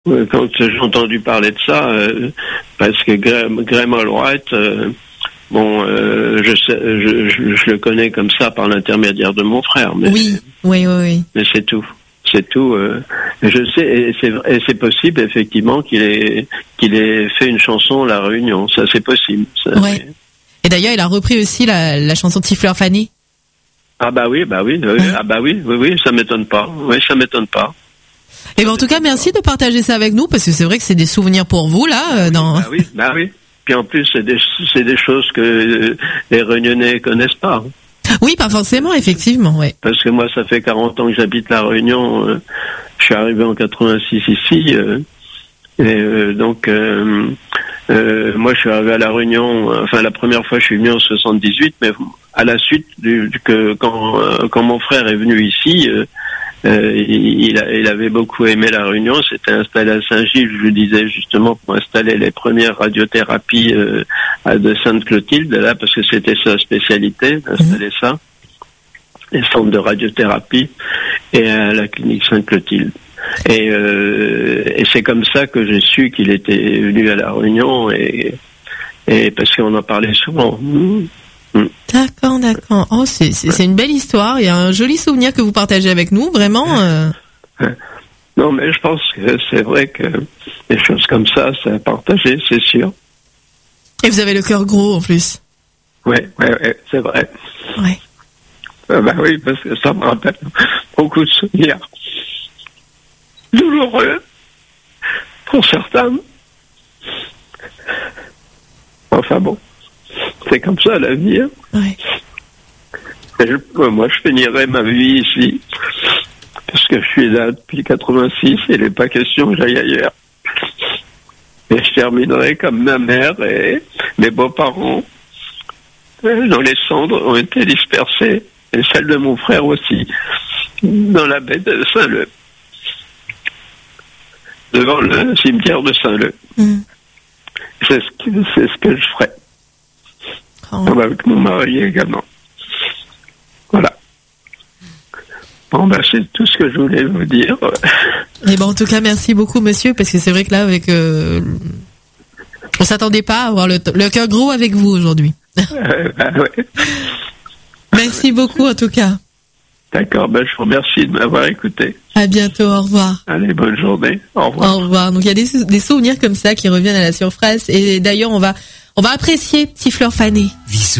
Quand j'ai entendu parler de ça, parce que Graham Allwright, je le connais comme ça par l'intermédiaire de mon frère. Mais, oui. Mais c'est tout. Je sais, et c'est possible effectivement qu'il ait fait une chanson La Réunion. Ça, c'est possible. Ça, ouais. Et d'ailleurs, il a repris aussi la chanson Petit Fleur Fanny. Ah bah oui. Ah bah oui, ça m'étonne pas. Oui, ça m'étonne pas. Et ben en tout cas, merci de partager ça avec nous, parce que c'est vrai que c'est des souvenirs pour vous là. Bah oui. Puis en plus, c'est des choses que les Réunionnais connaissent pas. Oui, pas forcément, effectivement, ouais. Parce que moi, ça fait 40 ans que j'habite La Réunion. Je suis arrivé en 86 ici. Donc, moi, je suis arrivé à La Réunion. Enfin, la première fois, je suis venu en 78, mais à la suite quand mon frère est venu ici, il avait beaucoup aimé La Réunion. S'était installé à Saint-Gilles, je disais justement, pour installer les premières radiothérapies de Sainte-Clotilde, là, parce que c'était sa spécialité, d'installer ça, les centres de radiothérapie, et à la clinique Sainte-Clotilde. Et c'est comme ça que j'ai su qu'il était venu à La Réunion, et parce qu'on en parlait souvent. D'accord. Oh, c'est une belle histoire. Il y a un joli souvenir que vous partagez avec nous, vraiment. Non, mais je pense que c'est vrai que des choses comme ça, c'est à partager, c'est sûr. Et vous avez le cœur gros en plus. Ouais, c'est vrai. Ouais. Bah oui, parce que ça me rappelle beaucoup de souvenirs douloureux pour certains. Enfin bon, c'est comme ça la vie. Hein. Ouais. Moi, je finirai ma vie ici, parce que je suis là depuis 86 et il n'est pas question que j'aille ailleurs. Et je terminerai comme ma mère et mes beaux-parents, dont les cendres ont été dispersées, et celles de mon frère aussi, dans la baie de Saint-Leu, devant le cimetière de Saint-Leu. C'est ce que je ferai. Avec mon mari également. Voilà. Bon, c'est tout ce que je voulais vous dire. Et en tout cas, merci beaucoup, monsieur, parce que c'est vrai que là, avec, on s'attendait pas à avoir le cœur gros avec vous aujourd'hui. Ouais. Merci beaucoup, en tout cas. D'accord, je vous remercie de m'avoir écouté. À bientôt, au revoir. Allez, bonne journée. Au revoir. Au revoir. Donc, il y a des souvenirs comme ça qui reviennent à la surface. Et d'ailleurs, on va apprécier Petit Fleur Fanny.